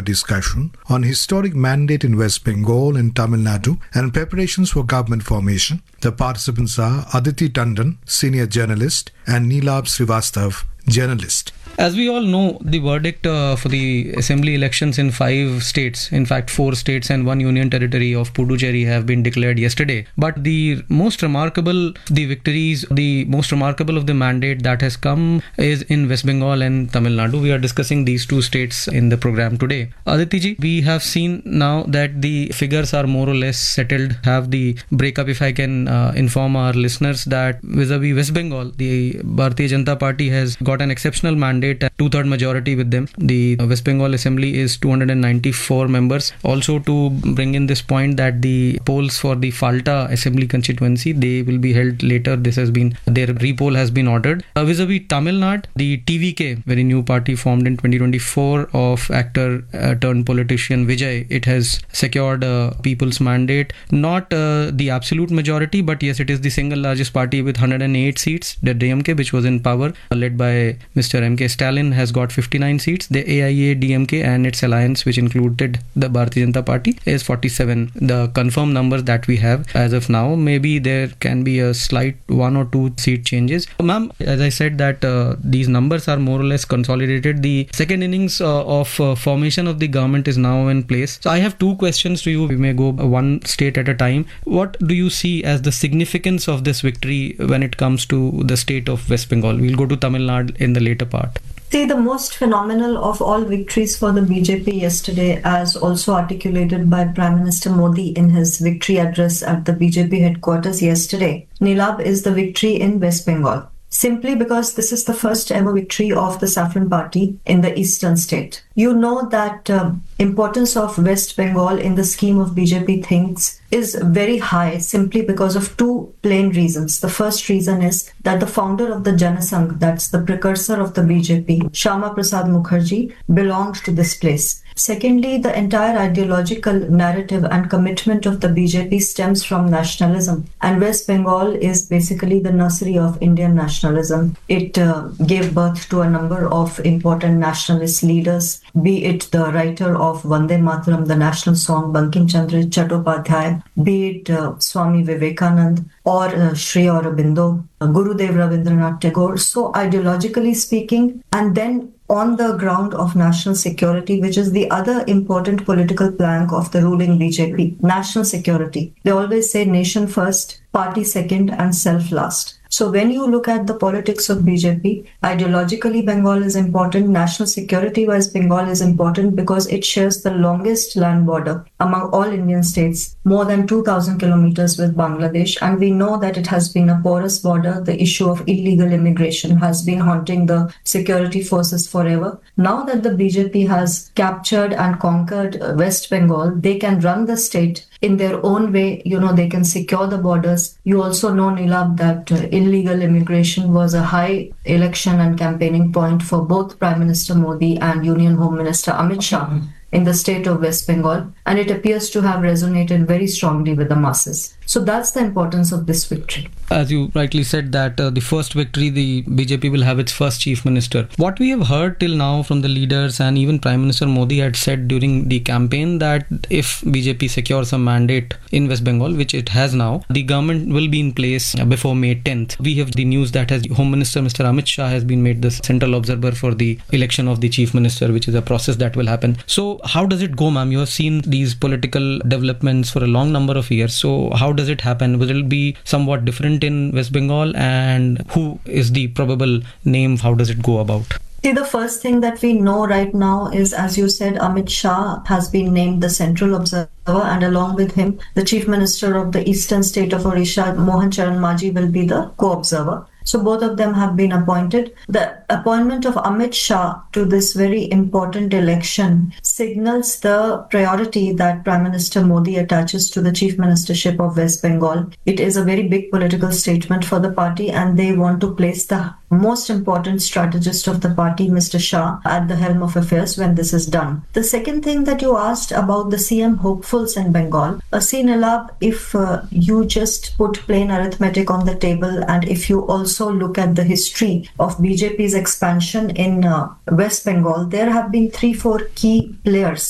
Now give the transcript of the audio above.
a discussion on historic mandate in West Bengal and Tamil Nadu and preparations for government formation. The participants are Aditi Tandon, senior journalist, and Neelab Srivastav, journalist. As we all know, the verdict for the assembly elections in 5 states, in fact 4 states and 1 union territory of Puducherry have been declared yesterday. But the most remarkable of the mandate that has come is in West Bengal and Tamil Nadu. We are discussing these 2 states in the program today. Aditi ji, we have seen now that the figures are more or less settled. Have the breakup, if I can inform our listeners, that vis-a-vis West Bengal, the Bharatiya Janata Party has got an exceptional mandate, 2/3 majority with them. The West Bengal Assembly is 294 members. Also, to bring in this point that the polls for the Falta Assembly constituency, they will be held later. Their repoll has been ordered. Vis-a-vis Tamil Nadu, the TVK, very new party formed in 2024 of actor turned politician Vijay, it has secured a people's mandate. Not the absolute majority, but yes, it is the single largest party with 108 seats. The DMK, which was in power, led by Mr. M.K. Stalin, has got 59 seats. The AIA DMK and its alliance, which included the Bharatiya Janata Party, is 47. The confirmed numbers that we have as of now, maybe there can be a slight 1 or 2 seat changes. Ma'am, as I said that these numbers are more or less consolidated. The second innings of formation of the government is now in place. So I have 2 questions to you. We may go one state at a time. What do you see as the significance of this victory when it comes to the state of West Bengal? We'll go to Tamil Nadu in the later part. See, the most phenomenal of all victories for the BJP yesterday, as also articulated by Prime Minister Modi in his victory address at the BJP headquarters yesterday, Neelab, is the victory in West Bengal. Simply because this is the first ever victory of the Saffron Party in the eastern state. You know that importance of West Bengal in the scheme of BJP things is very high simply because of 2 plain reasons. The first reason is that the founder of the Janasangh, that's the precursor of the BJP, Shyama Prasad Mukherjee, belonged to this place. Secondly, the entire ideological narrative and commitment of the BJP stems from nationalism, and West Bengal is basically the nursery of Indian nationalism. It gave birth to a number of important nationalist leaders, be it the writer of Vande Mataram, the national song, Bankim Chandra Chattopadhyay, be it Swami Vivekanand or Sri Aurobindo, Gurudev Rabindranath Tagore. So ideologically speaking, and then on the ground of national security, which is the other important political plank of the ruling BJP, national security. They always say nation first, party second, and self last. So when you look at the politics of BJP, ideologically Bengal is important, national security-wise Bengal is important because it shares the longest land border among all Indian states, more than 2,000 kilometers with Bangladesh, and we know that it has been a porous border. The issue of illegal immigration has been haunting the security forces forever. Now that the BJP has captured and conquered West Bengal, they can run the state in their own way. They can secure the borders. You also know, Neelab, that illegal immigration was a high election and campaigning point for both Prime Minister Modi and Union Home Minister Amit Shah in the state of West Bengal, and it appears to have resonated very strongly with the masses. So that's the importance of this victory. As you rightly said that the first victory, the BJP will have its first chief minister. What we have heard till now from the leaders and even Prime Minister Modi had said during the campaign that if BJP secures a mandate in West Bengal, which it has now, the government will be in place before May 10th. We have the news that Home Minister Mr. Amit Shah has been made the central observer for the election of the chief minister, which is a process that will happen. So how does it go, ma'am? You have seen these political developments for a long number of years. So how does it happen? Will it be somewhat different in West Bengal? And who is the probable name? How does it go about? See, the first thing that we know right now is, as you said, Amit Shah has been named the central observer, and along with him, the chief minister of the eastern state of Odisha, Mohan Charan Majhi, will be the co-observer. So both of them have been appointed. The appointment of Amit Shah to this very important election signals the priority that Prime Minister Modi attaches to the chief ministership of West Bengal. It is a very big political statement for the party, and they want to place the most important strategist of the party, Mr. Shah, at the helm of affairs when this is done. The second thing that you asked about the CM hopefuls in Bengal, Neelab, if you just put plain arithmetic on the table, and if you also look at the history of BJP's expansion in West Bengal, there have been 3-4 key players